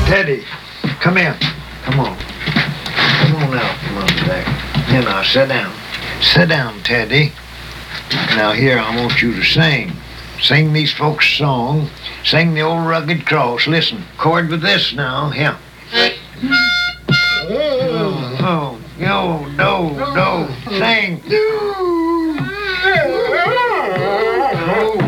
Teddy, come in. Come on. Come on out from under there. Here now, sit down. Sit down, Teddy. Now here, I want you to sing. Sing these folks' song. Sing the old rugged cross. Listen, chord with this now. Here. Oh, yo, do. Sing.